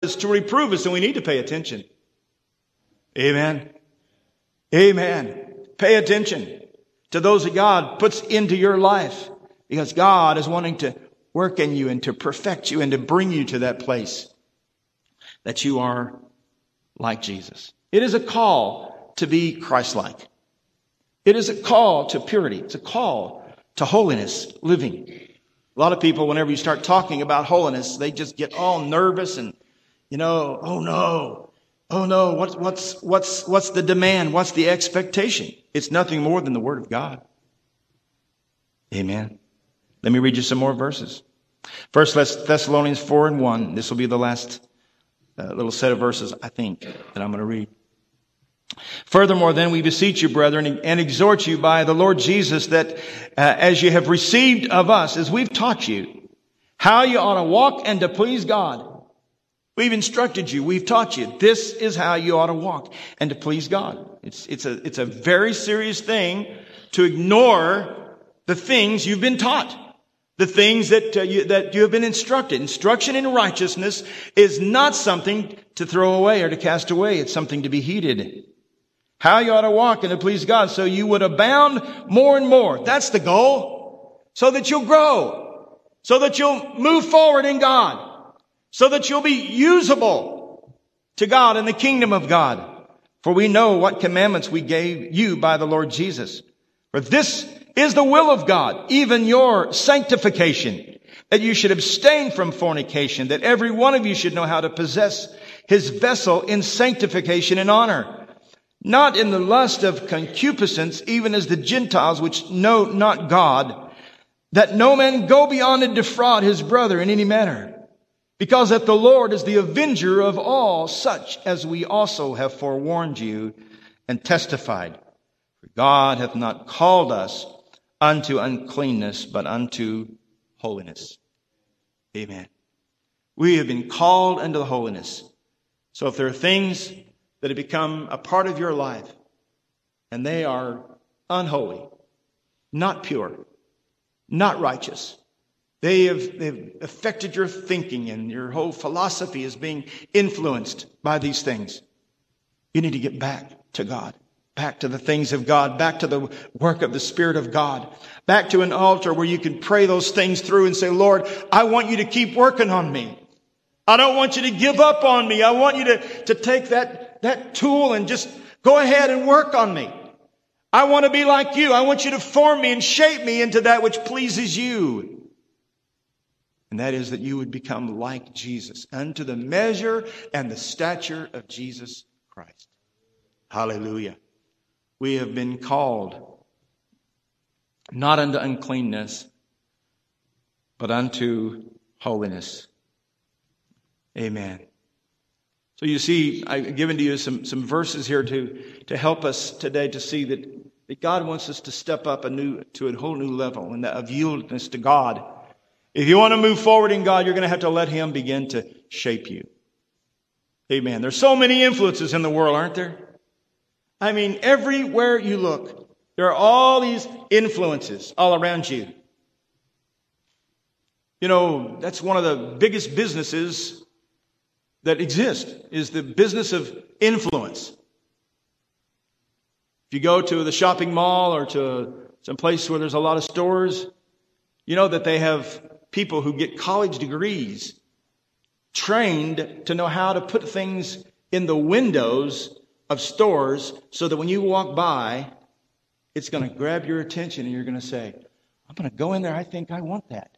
us, to reprove us, and we need to pay attention. Amen. Amen. Pay attention to those that God puts into your life, because God is wanting to work in you and to perfect you and to bring you to that place that you are like Jesus. It is a call to be Christ-like. It is a call to purity. It's a call to holiness living. A lot of people, whenever you start talking about holiness, they just get all nervous and, oh no, what's the demand? What's the expectation? It's nothing more than the Word of God. Amen. Let me read you some more verses. First Thessalonians 4:1. This will be the last little set of verses, I think, that I'm going to read. Furthermore, then, we beseech you, brethren, and exhort you by the Lord Jesus, that as you have received of us, as we've taught you, how you ought to walk and to please God. We've instructed you. We've taught you. This is how you ought to walk and to please God. It's a very serious thing to ignore the things you've been taught. The things that you have been instructed. Instruction in righteousness is not something to throw away or to cast away. It's something to be heeded. How you ought to walk and to please God, so you would abound more and more. That's the goal. So that you'll grow. So that you'll move forward in God. So that you'll be usable to God in the kingdom of God. For we know what commandments we gave you by the Lord Jesus. For this is the will of God, even your sanctification, that you should abstain from fornication, that every one of you should know how to possess his vessel in sanctification and honor, not in the lust of concupiscence, even as the Gentiles which know not God, that no man go beyond and defraud his brother in any manner, because that the Lord is the avenger of all such, as we also have forewarned you and testified. For God hath not called us unto uncleanness, but unto holiness. Amen. We have been called unto holiness. So if there are things that have become a part of your life, and they are unholy, not pure, not righteous, they've affected your thinking, and your whole philosophy is being influenced by these things, you need to get back to God. Back to the things of God, back to the work of the Spirit of God, back to an altar where you can pray those things through and say, Lord, I want you to keep working on me. I don't want you to give up on me. I want you to take that tool and just go ahead and work on me. I want to be like you. I want you to form me and shape me into that which pleases you. And that is that you would become like Jesus, unto the measure and the stature of Jesus Christ. Hallelujah. We have been called not unto uncleanness, but unto holiness. Amen. So you see, I've given to you some verses here to help us today to see that God wants us to step up to a whole new level and of yieldedness to God. If you want to move forward in God, you're going to have to let Him begin to shape you. Amen. There's so many influences in the world, aren't there? I mean, everywhere you look, there are all these influences all around you. That's one of the biggest businesses that exist, is the business of influence. If you go to the shopping mall or to some place where there's a lot of stores, you know that they have people who get college degrees trained to know how to put things in the windows of stores so that when you walk by, it's going to grab your attention and you're going to say, I'm going to go in there. I think I want that.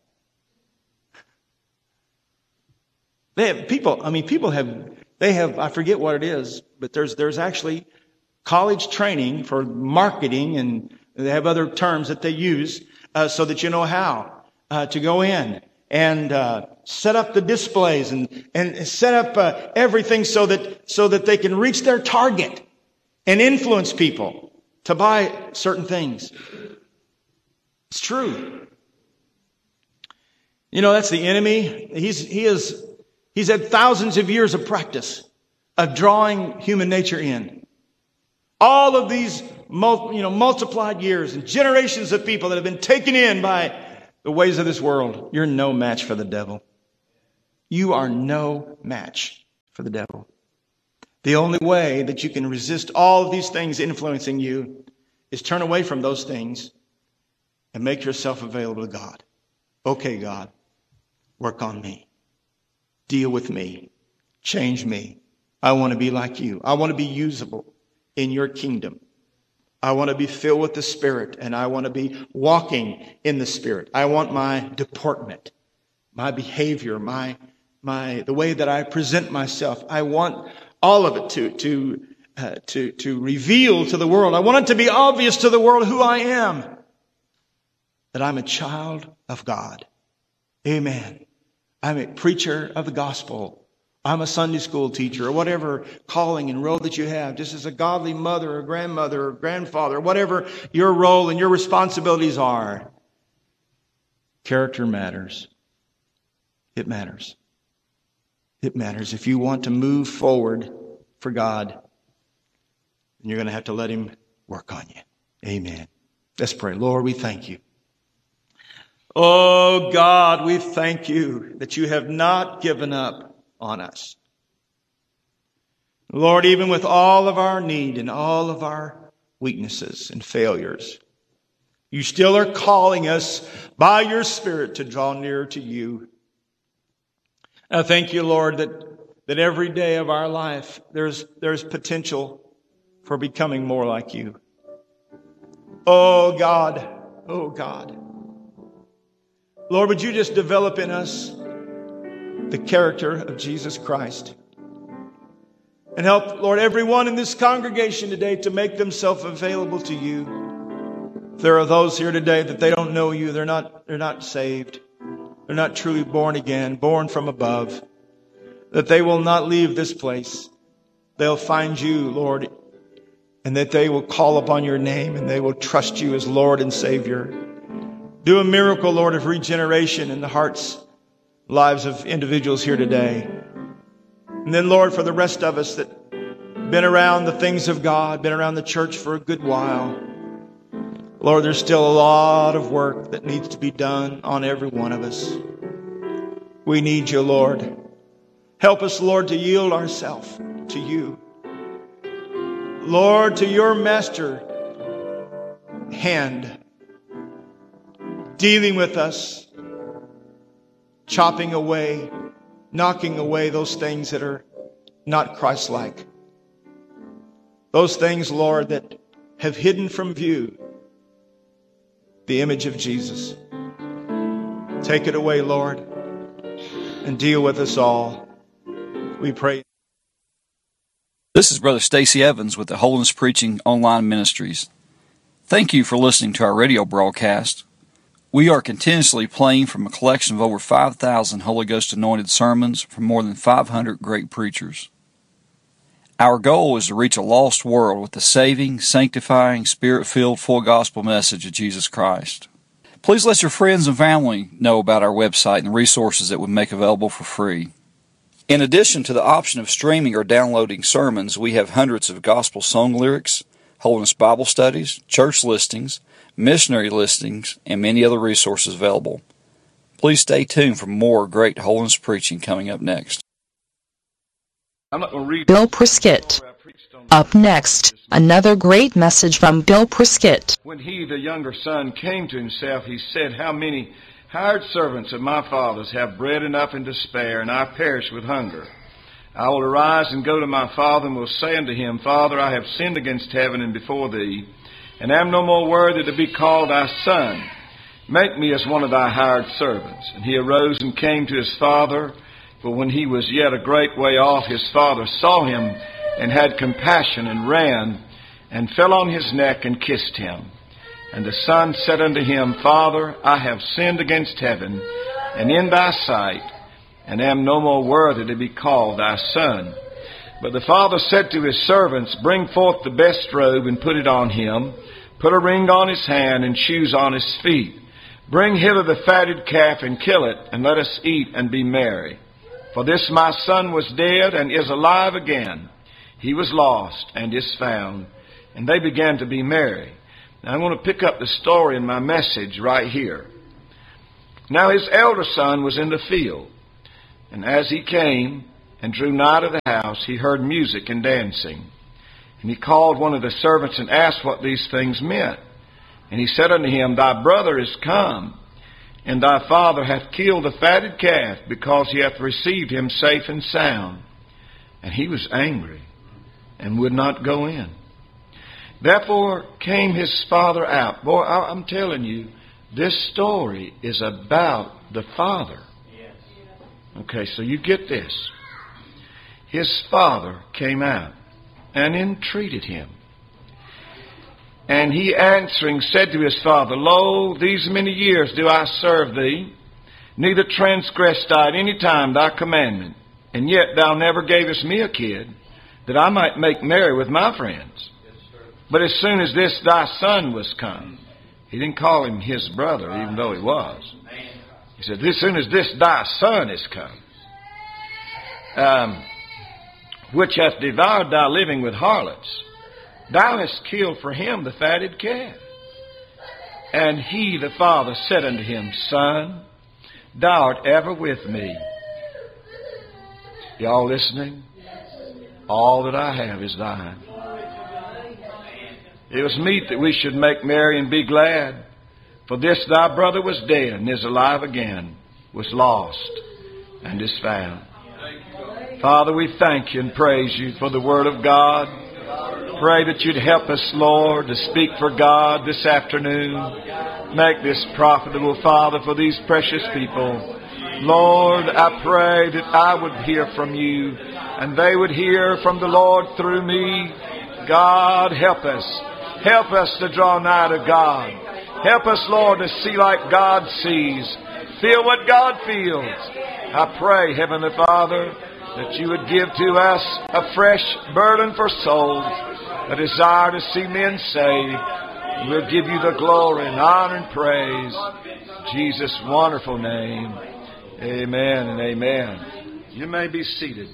People have, I forget what it is, but there's actually college training for marketing, and they have other terms that they use, so that you know how, to go in and, set up the displays and set up, everything so that they can reach their target and influence people to buy certain things. It's true. That's the enemy. He's had thousands of years of practice of drawing human nature in. All of these, multiplied years and generations of people that have been taken in by the ways of this world. You're no match for the devil. You are no match for the devil. The only way that you can resist all of these things influencing you is turn away from those things and make yourself available to God. Okay, God, work on me. Deal with me. Change me. I want to be like you. I want to be usable in your kingdom. I want to be filled with the Spirit, and I want to be walking in the Spirit. I want my deportment, my behavior, the way that I present myself. I want all of it to reveal to the world. I want it to be obvious to the world who I am, that I'm a child of God. Amen. I'm a preacher of the gospel. I'm a Sunday school teacher, or whatever calling and role that you have, just as a godly mother or grandmother or grandfather, whatever your role and your responsibilities are. Character matters. It matters. It matters. If you want to move forward for God, you're going to have to let Him work on you. Amen. Let's pray. Lord, we thank you. Oh God, we thank you that you have not given up on us. Lord, even with all of our need and all of our weaknesses and failures, you still are calling us by your Spirit to draw nearer to you. I thank you, Lord, that every day of our life there's potential for becoming more like you. Oh God, oh God. Lord, would you just develop in us the character of Jesus Christ? And help, Lord, everyone in this congregation today to make themselves available to you. If there are those here today that they don't know you, they're not saved. They're not truly born again, born from above. That they will not leave this place. They'll find you, Lord, and that they will call upon your name and they will trust you as Lord and Savior. Do a miracle, Lord, of regeneration in the hearts, lives of individuals here today. And then, Lord, for the rest of us that been around the things of God, been around the church for a good while, Lord, there's still a lot of work that needs to be done on every one of us. We need you, Lord. Help us, Lord, to yield ourselves to you. Lord, to your master hand, dealing with us, chopping away, knocking away those things that are not Christ-like. Those things, Lord, that have hidden from view the image of Jesus. Take it away, Lord, and deal with us all. We pray. This is Brother Stacy Evans with the Holiness Preaching Online Ministries. Thank you for listening to our radio broadcast. We are continuously playing from a collection of over 5,000 Holy Ghost anointed sermons from more than 500 great preachers. Our goal is to reach a lost world with the saving, sanctifying, Spirit-filled, full gospel message of Jesus Christ. Please let your friends and family know about our website and the resources that we make available for free. In addition to the option of streaming or downloading sermons, we have hundreds of gospel song lyrics, Holiness Bible studies, church listings, missionary listings, and many other resources available. Please stay tuned for more great holiness preaching coming up next. Bill Prescott. Up next, another great message from Bill Prescott. When he, the younger son, came to himself, he said, "How many hired servants of my father's have bread enough and to spare, and I perish with hunger? I will arise and go to my father, and will say unto him, Father, I have sinned against heaven and before thee, and am no more worthy to be called thy son. Make me as one of thy hired servants." And he arose and came to his father. For when he was yet a great way off, his father saw him, and had compassion, and ran, and fell on his neck, and kissed him. And the son said unto him, Father, I have sinned against heaven, and in thy sight, and am no more worthy to be called thy son. But the father said to his servants, Bring forth the best robe, and put it on him. Put a ring on his hand, and shoes on his feet. Bring hither the fatted calf, and kill it, and let us eat and be merry. For this my son was dead, and is alive again. He was lost, and is found. And they began to be merry. Now I'm going to pick up the story in my message right here. Now his elder son was in the field. And as he came and drew nigh to the house, he heard music and dancing. And he called one of the servants and asked what these things meant. And he said unto him, Thy brother is come, and thy father hath killed the fatted calf, because he hath received him safe and sound. And he was angry, and would not go in. Therefore came his father out. Boy, I'm telling you, this story is about the father. Okay, so you get this. His father came out and entreated him. And he answering said to his father, Lo, these many years do I serve thee, neither transgressed I at any time thy commandment. And yet thou never gavest me a kid, that I might make merry with my friends. But as soon as this thy son was come, he didn't call him his brother, even though he was. He said, as soon as this thy son is come, which hath devoured thy living with harlots, thou hast killed for him the fatted calf. And he, the father, said unto him, Son, thou art ever with me. Y'all listening? All that I have is thine. It was meet that we should make merry and be glad. For this thy brother was dead and is alive again, was lost and is found. Father, we thank you and praise you for the Word of God. Pray that you'd help us, Lord, to speak for God this afternoon. Make this profitable, Father, for these precious people. Lord, I pray that I would hear from you and they would hear from the Lord through me. God, help us. Help us to draw nigh to God. Help us, Lord, to see like God sees. Feel what God feels. I pray, Heavenly Father, that you would give to us a fresh burden for souls, a desire to see men saved. We'll give you the glory and honor and praise. In Jesus' wonderful name. Amen and amen. You may be seated.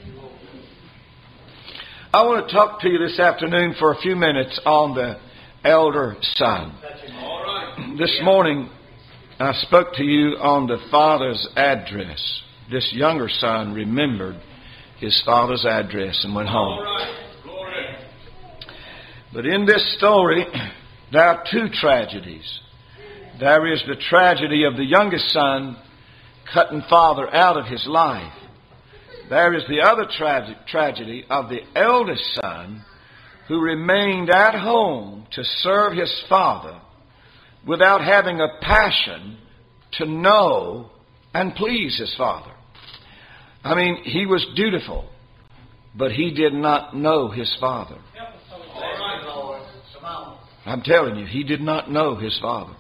I want to talk to you this afternoon for a few minutes on the elder son. This morning, I spoke to you on the father's address. This younger son remembered his father's address and went home. But in this story, there are two tragedies. There is the tragedy of the youngest son cutting father out of his life. There is the other tragedy of the eldest son who remained at home to serve his father without having a passion to know and please his father. I mean, he was dutiful, but he did not know his father. I'm telling you, he did not know his father.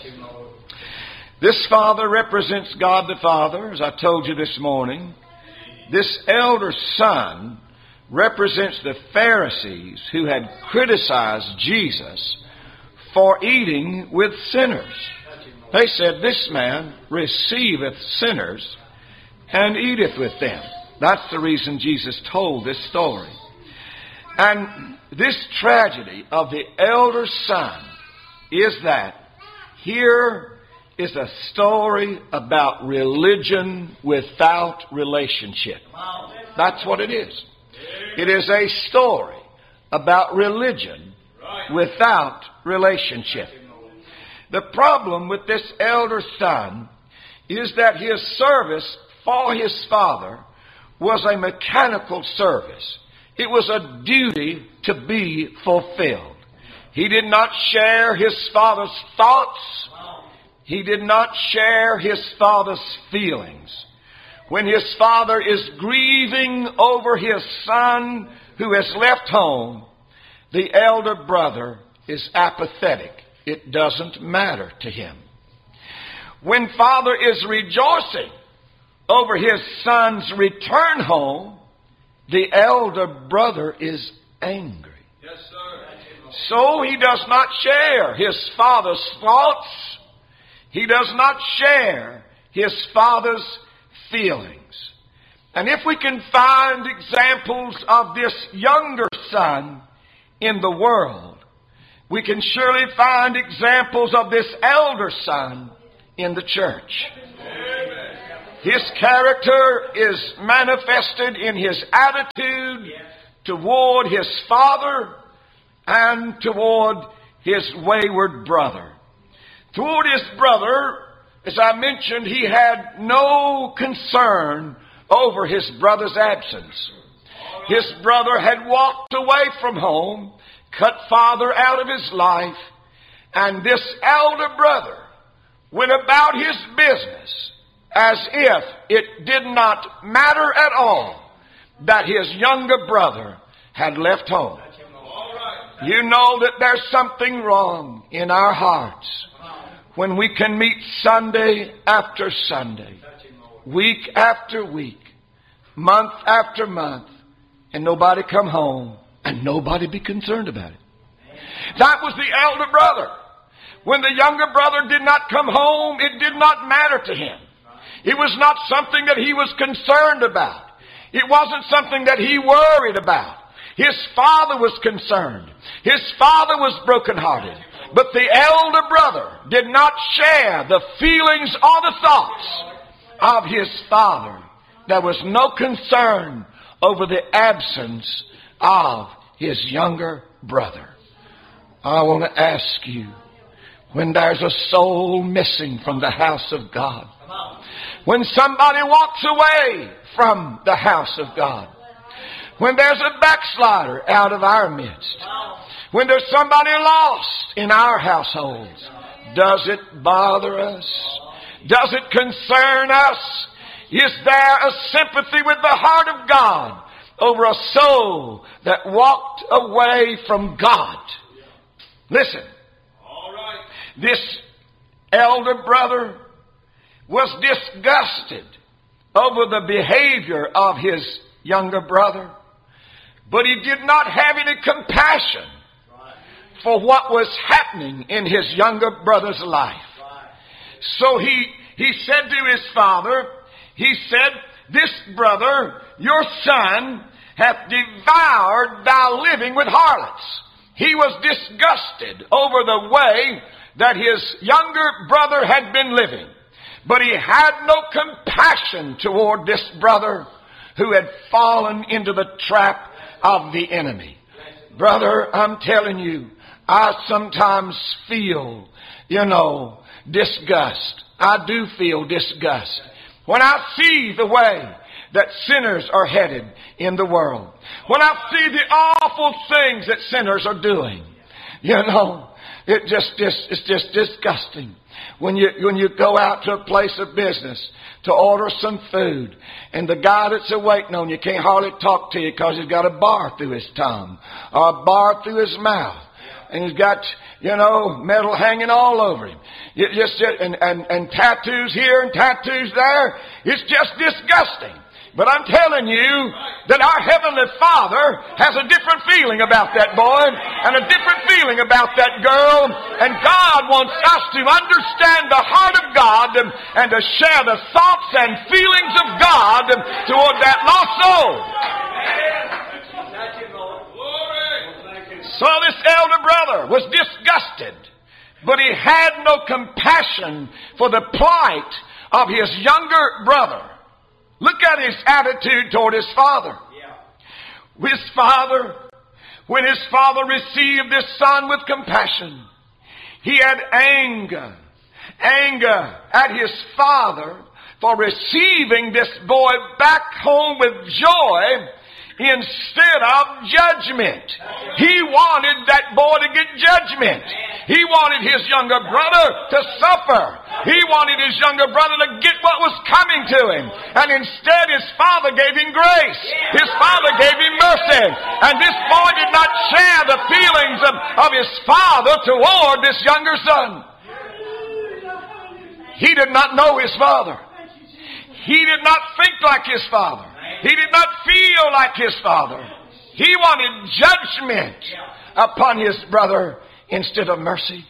This father represents God the Father, as I told you this morning. This elder son represents the Pharisees who had criticized Jesus for eating with sinners. They said, this man receiveth sinners and eateth with them. That's the reason Jesus told this story. And this tragedy of the elder son is that here is a story about religion without relationship. That's what it is. It is a story about religion without relationship. The problem with this elder son is that his service for his father was a mechanical service. It was a duty to be fulfilled. He did not share his father's thoughts. He did not share his father's feelings. When his father is grieving over his son who has left home, the elder brother is apathetic. It doesn't matter to him. When father is rejoicing over his son's return home, the elder brother is angry. Yes, sir. So he does not share his father's thoughts. He does not share his father's feelings. And if we can find examples of this younger son in the world, we can surely find examples of this elder son in the church. Amen. His character is manifested in his attitude toward his father and toward his wayward brother. Toward his brother, as I mentioned, he had no concern over his brother's absence. His brother had walked away from home, cut father out of his life, and this elder brother went about his business as if it did not matter at all that his younger brother had left home. You know that there's something wrong in our hearts when we can meet Sunday after Sunday, week after week, month after month, and nobody come home and nobody be concerned about it. That was the elder brother. When the younger brother did not come home, it did not matter to him. It was not something that he was concerned about. It wasn't something that he worried about. His father was concerned. His father was brokenhearted. But the elder brother did not share the feelings or the thoughts of his father. There was no concern over the absence of his younger brother. I want to ask you, when there's a soul missing from the house of God, when somebody walks away from the house of God, when there's a backslider out of our midst, when there's somebody lost in our households, does it bother us? Does it concern us? Is there a sympathy with the heart of God over a soul that walked away from God? Listen, this elder brother was disgusted over the behavior of his younger brother, but he did not have any compassion for what was happening in his younger brother's life. So he said to his father, he said, "This brother, your son, hath devoured thy living with harlots." He was disgusted over the way that his younger brother had been living. But he had no compassion toward this brother who had fallen into the trap of the enemy. Brother, I'm telling you, I sometimes feel, disgust. I do feel disgust when I see the way that sinners are headed in the world. When I see the awful things that sinners are doing, it's just disgusting. When you go out to a place of business to order some food, and the guy that's waiting on you can't hardly talk to you because he's got a bar through his tongue or a bar through his mouth, and he's got metal hanging all over him. And tattoos here and tattoos there. It's just disgusting. But I'm telling you that our Heavenly Father has a different feeling about that boy and a different feeling about that girl. And God wants us to understand the heart of God and to share the thoughts and feelings of God toward that lost soul. So this elder brother was disgusted, but he had no compassion for the plight of his younger brother. Look at his attitude toward his father. When his father received this son with compassion, he had anger at his father for receiving this boy back home with joy instead of judgment. He wanted that boy to get judgment. He wanted his younger brother to suffer. He wanted his younger brother to get what was coming to him. And instead his father gave him grace. His father gave him mercy. And this boy did not share the feelings of his father toward this younger son. He did not know his father. He did not think like his father. He did not feel like his father. He wanted judgment upon his brother instead of mercy.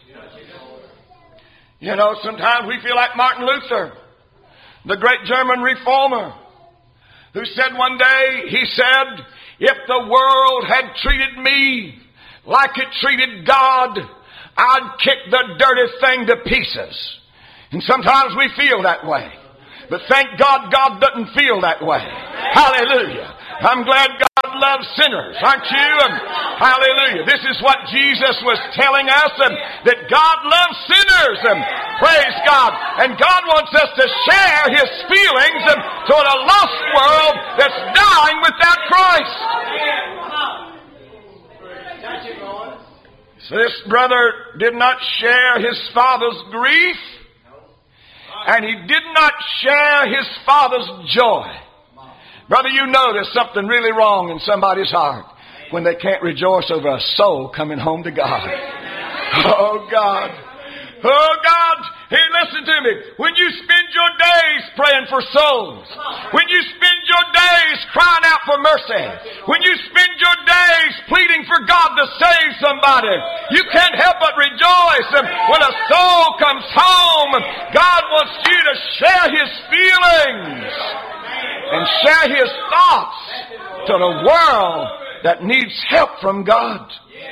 Sometimes we feel like Martin Luther, the great German reformer, who said one day, he said, "If the world had treated me like it treated God, I'd kick the dirty thing to pieces." And sometimes we feel that way. But thank God, God doesn't feel that way. Hallelujah. I'm glad God loves sinners, aren't you? Hallelujah. This is what Jesus was telling us, that God loves sinners. Praise God. And God wants us to share His feelings toward a lost world that's dying without Christ. So this brother did not share his father's grief, and he did not share his father's joy. Brother, you know there's something really wrong in somebody's heart when they can't rejoice over a soul coming home to God. Oh, God. Oh, God. Hey, listen to me. When you spend your days praying for souls, when you spend your days crying out for mercy, when you spend your days pleading for God to save somebody, you can't help but rejoice. When a soul comes home, God wants you to share His feelings and share His thoughts to the world that needs help from God.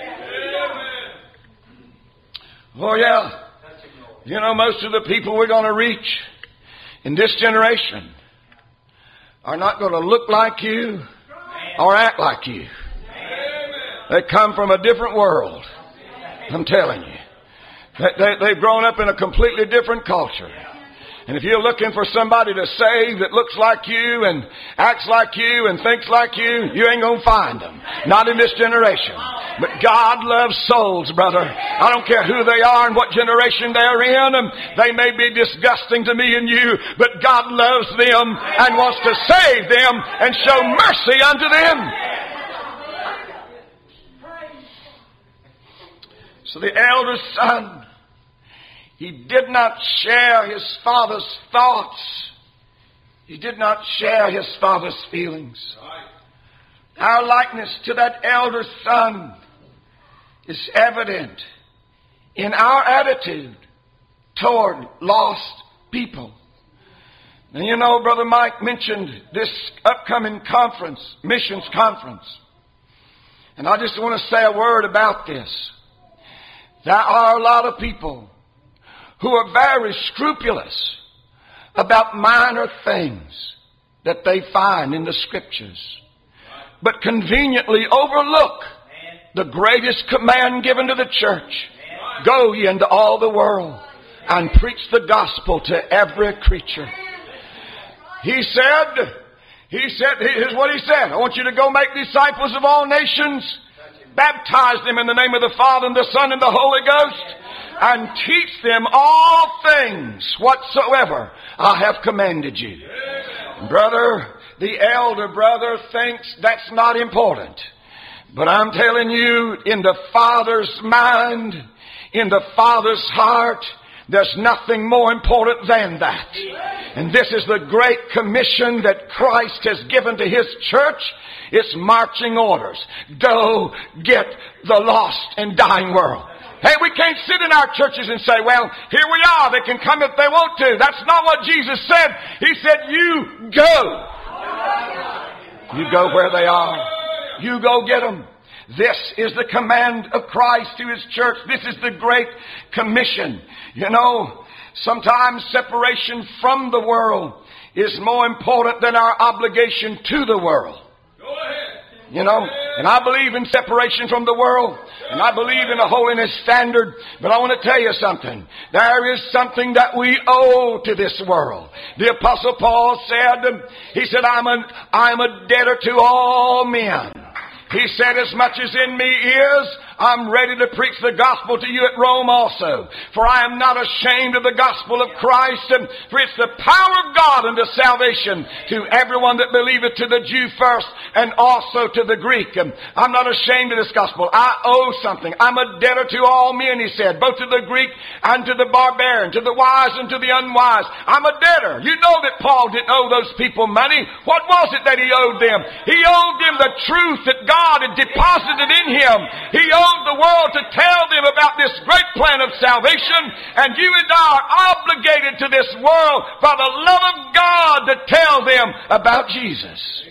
Oh, yeah. You know, most of the people we're going to reach in this generation are not going to look like you or act like you. They come from a different world. I'm telling you. They've grown up in a completely different culture. And if you're looking for somebody to save that looks like you and acts like you and thinks like you ain't going to find them. Not in this generation. But God loves souls, brother. I don't care who they are and what generation they're in. They may be disgusting to me and you, but God loves them and wants to save them and show mercy unto them. So the elder son, he did not share his father's thoughts. He did not share his father's feelings. Our likeness to that elder son is evident in our attitude toward lost people. And you know, Brother Mike mentioned this upcoming conference, missions conference. And I just want to say a word about this. There are a lot of people who are very scrupulous about minor things that they find in the Scriptures, but conveniently overlook the greatest command given to the church. Go ye into all the world and preach the gospel to every creature. He said, here's what He said. I want you to go make disciples of all nations, baptize them in the name of the Father and the Son and the Holy Ghost, and teach them all things whatsoever I have commanded you. Brother, the elder brother thinks that's not important. But I'm telling you, in the Father's mind, in the Father's heart, there's nothing more important than that. And this is the great commission that Christ has given to His church. It's marching orders. Go get the lost and dying world. Hey, we can't sit in our churches and say, well, here we are. They can come if they want to. That's not what Jesus said. He said, you go. You go where they are. You go get them. This is the command of Christ to His church. This is the great commission. You know, sometimes separation from the world is more important than our obligation to the world. Go ahead. You know, and I believe in separation from the world, and I believe in a holiness standard, but I want to tell you something. There is something that we owe to this world. The Apostle Paul said, he said, I'm a debtor to all men. He said, as much as in me is, I'm ready to preach the gospel to you at Rome also. For I am not ashamed of the gospel of Christ, for it's the power of God unto salvation to everyone that believeth, to the Jew first and also to the Greek. I'm not ashamed of this gospel. I owe something. I'm a debtor to all men, he said, both to the Greek and to the barbarian, to the wise and to the unwise. I'm a debtor. You know that Paul didn't owe those people money. What was it that he owed them? He owed them the truth that God had deposited in him. He owed the world to tell them about this great plan of salvation, and you and I are obligated to this world by the love of God to tell them about Jesus.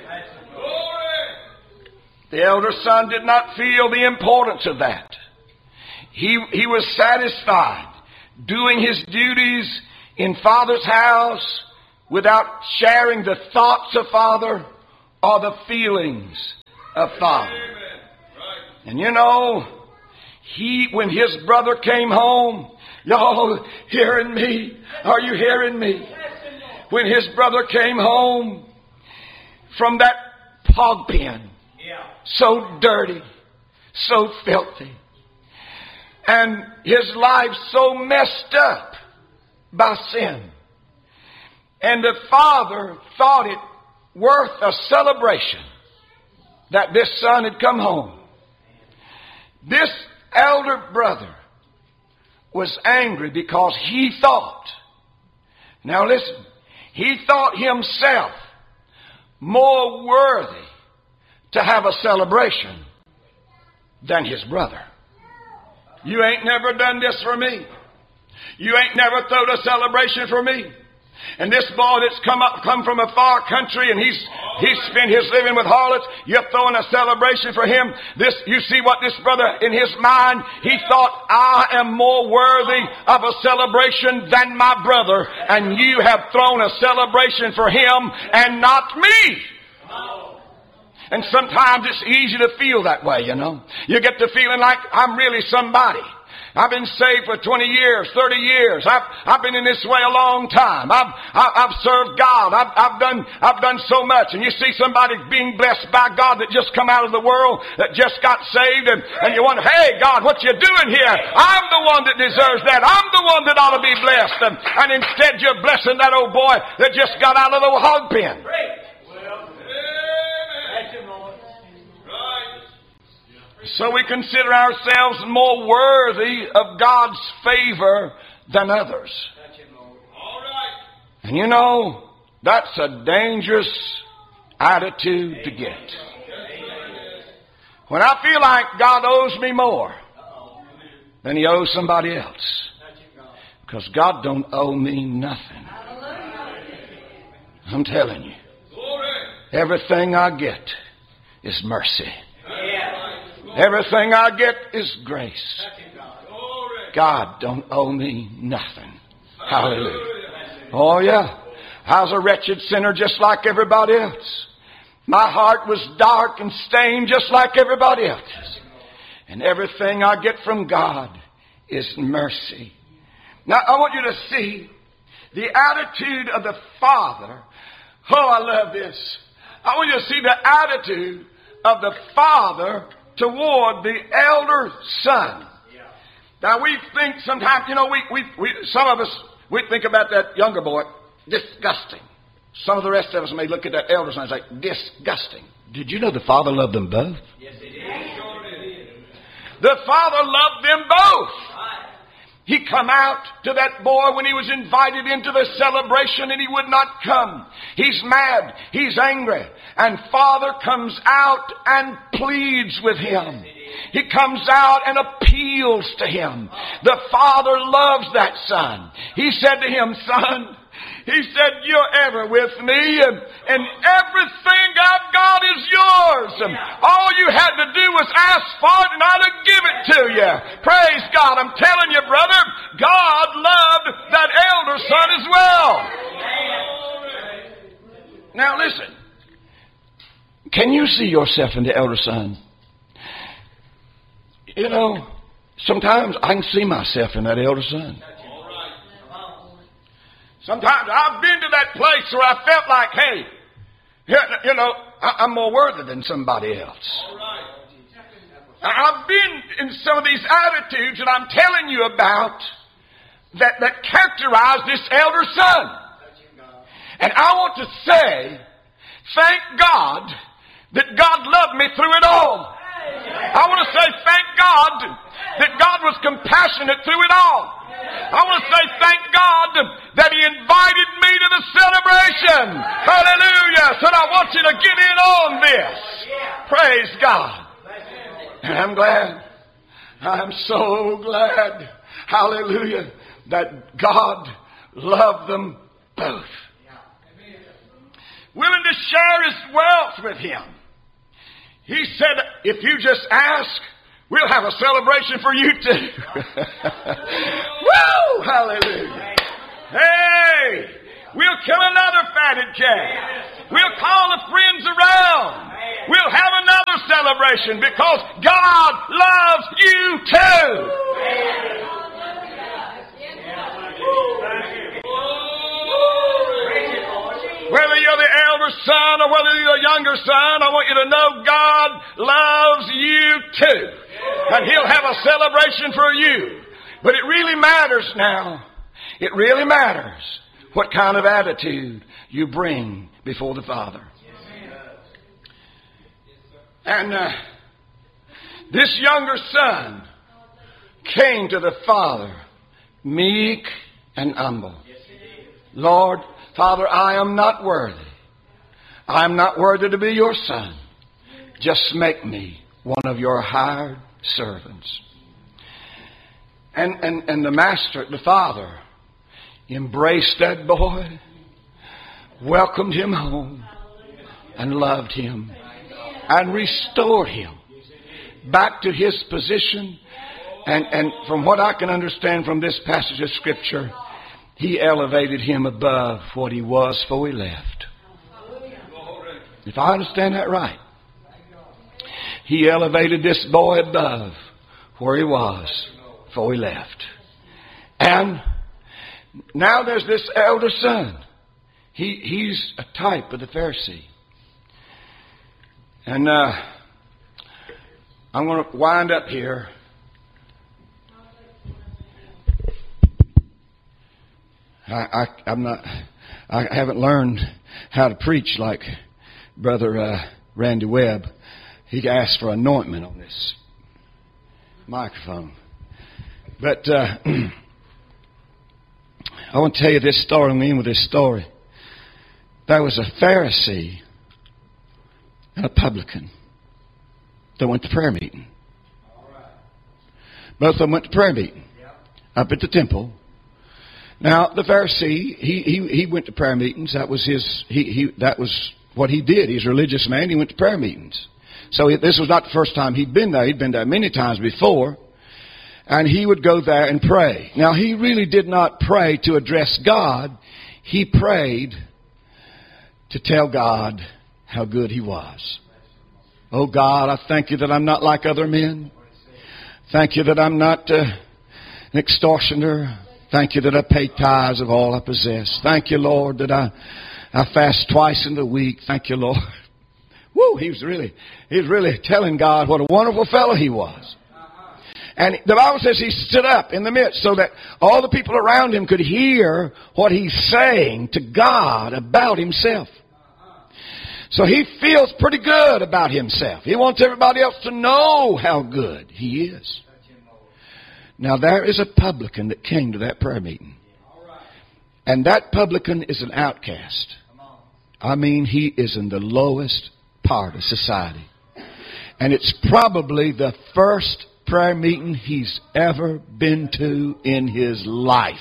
The elder son did not feel the importance of that. He was satisfied doing his duties in Father's house, without sharing the thoughts of Father or the feelings of Father. And you know, when his brother came home, y'all hearing me? Are you hearing me? When his brother came home from that hog pen, so dirty, so filthy, and his life so messed up by sin, and the father thought it worth a celebration that this son had come home. This elder brother was angry because he thought, now listen, he thought himself more worthy to have a celebration than his brother. You ain't never done this for me. You ain't never thrown a celebration for me. And this boy that's come from a far country, and he's spent his living with harlots, you're throwing a celebration for him. You see what this brother, in his mind, he thought, I am more worthy of a celebration than my brother, and you have thrown a celebration for him and not me. And sometimes it's easy to feel that way, you know. You get to feeling like I'm really somebody. I've been saved for 20 years, 30 years. I've been in this way a long time. I've served God. I've done so much. And you see somebody being blessed by God that just come out of the world, that just got saved, and you wonder, hey, God, what you doing here? I'm the one that deserves that. I'm the one that ought to be blessed. And instead you're blessing that old boy that just got out of the hog pen. So we consider ourselves more worthy of God's favor than others. And you know, that's a dangerous attitude to get. When I feel like God owes me more than He owes somebody else. Because God don't owe me nothing. I'm telling you. Everything I get is mercy. Everything I get is grace. God don't owe me nothing. Hallelujah. Oh yeah. I was a wretched sinner just like everybody else. My heart was dark and stained just like everybody else's. And everything I get from God is mercy. Now I want you to see the attitude of the Father. Oh, I love this. I want you to see the attitude of the Father toward the elder son. Now we think sometimes, you know, some of us, we think about that younger boy, disgusting. Some of the rest of us may look at that elder son and say, disgusting. Did you know the Father loved them both? Yes, He did. The Father loved them both. He come out to that boy when he was invited into the celebration and he would not come. He's mad. He's angry. And Father comes out and pleads with him. He comes out and appeals to him. The Father loves that son. He said to him, son, He said, you're ever with me, and everything I've got is yours. And all you had to do was ask for it, and I'd have give it to you. Praise God. I'm telling you, brother, God loved that elder son as well. Now listen. Can you see yourself in the elder son? You know, sometimes I can see myself in that elder son. Sometimes I've been to that place where I felt like, hey, you know, I'm more worthy than somebody else. I've been in some of these attitudes that I'm telling you about that characterize this elder son. And I want to say, thank God that God loved me through it all. I want to say thank God that God was compassionate through it all. I want to say thank God that He invited me to the celebration. Hallelujah. So I want you to get in on this. Praise God. And I'm glad. I'm so glad. Hallelujah. That God loved them both. Willing to share His wealth with him. He said, if you just ask, we'll have a celebration for you too. Woo! Hallelujah. Hey! We'll kill another fatted calf. We'll call the friends around. We'll have another celebration because God loves you too. Whether you're the elder son or whether you're the younger son, I want you to know God loves you too. And He'll have a celebration for you. But it really matters now. It really matters what kind of attitude you bring before the Father. And this younger son came to the Father meek and humble. Lord, Father, I am not worthy. I am not worthy to be your son. Just make me one of your hired servants. And the master, the father, embraced that boy, welcomed him home, and loved him, and restored him back to his position. And from what I can understand from this passage of Scripture, He elevated him above what he was before he left. If I understand that right, He elevated this boy above where he was before he left. And now there's this elder son. He's a type of the Pharisee. And I'm going to wind up here. I haven't learned how to preach like Brother Randy Webb. He asked for anointment on this microphone. But I want to tell you this story. I'm in with this story. There was a Pharisee and a publican that went to prayer meeting. Both of them went to prayer meeting up at the temple. Now, the Pharisee, he went to prayer meetings. That was that was what he did. He's a religious man. He went to prayer meetings. So this was not the first time he'd been there. He'd been there many times before. And he would go there and pray. Now, he really did not pray to address God. He prayed to tell God how good He was. Oh, God, I thank You that I'm not like other men. Thank You that I'm not an extortioner. Thank You that I pay tithes of all I possess. Thank You, Lord, that I fast twice in the week. Thank You, Lord. Woo, he was really telling God what a wonderful fellow he was. And the Bible says he stood up in the midst so that all the people around him could hear what he's saying to God about himself. So he feels pretty good about himself. He wants everybody else to know how good he is. Now there is a publican that came to that prayer meeting. And that publican is an outcast. I mean, he is in the lowest part of society. And it's probably the first prayer meeting he's ever been to in his life.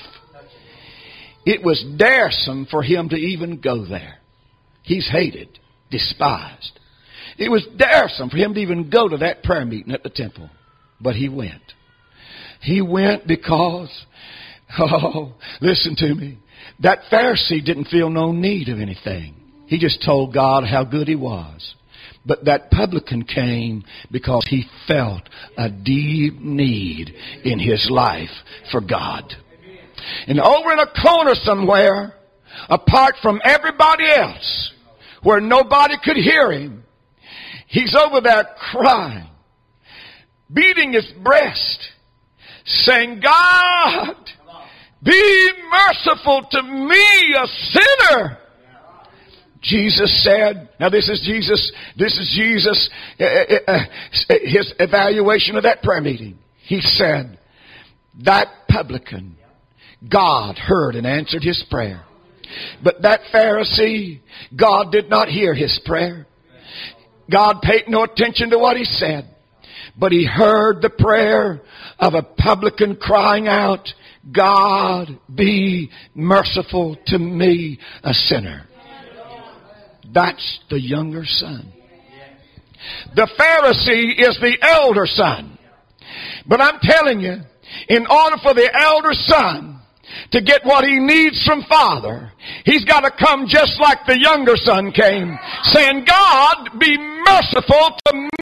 It was daresome for him to even go there. He's hated, despised. It was daresome for him to even go to that prayer meeting at the temple. But he went. He went because, listen to me, that Pharisee didn't feel no need of anything. He just told God how good He was. But that publican came because he felt a deep need in his life for God. And over in a corner somewhere, apart from everybody else, where nobody could hear him, he's over there crying, beating his breast, saying, God, be merciful to me, a sinner. Jesus said, now this is Jesus, his evaluation of that prayer meeting. He said, that publican, God heard and answered his prayer. But that Pharisee, God did not hear his prayer. God paid no attention to what he said. But he heard the prayer of a publican crying out, God, be merciful to me, a sinner. That's the younger son. The Pharisee is the elder son. But I'm telling you, in order for the elder son to get what he needs from Father, he's got to come just like the younger son came, saying, God, be merciful to